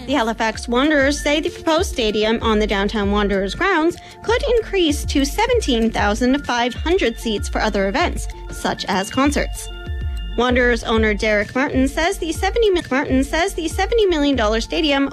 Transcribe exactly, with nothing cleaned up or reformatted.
The Halifax Wanderers say the proposed stadium on the downtown Wanderers grounds could increase to seventeen thousand five hundred seats for other events, such as concerts. Wanderers owner Derek Martin says the seventy Martin says the seventy million dollars stadium